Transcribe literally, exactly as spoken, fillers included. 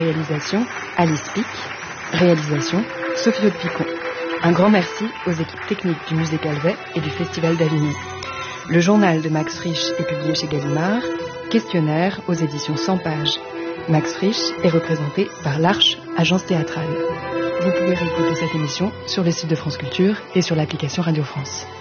Réalisation, Alice Pic. Réalisation, Sophie Aude-Picon. Un grand merci aux équipes techniques du Musée Calvet et du Festival d'Avignon. Le journal de Max Frisch est publié chez Gallimard. Questionnaire aux éditions cent pages. Max Frisch est représenté par l'Arche, agence théâtrale. Vous pouvez réécouter cette émission sur le site de France Culture et sur l'application Radio France.